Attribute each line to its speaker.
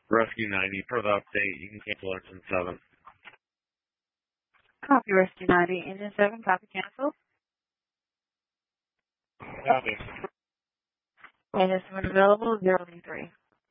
Speaker 1: Rescue 90, per the update, you can cancel engine 7.
Speaker 2: Copy Rescue 90, Engine 7, copy cancel.
Speaker 1: Copy.
Speaker 2: Engine 7 available, 0 3.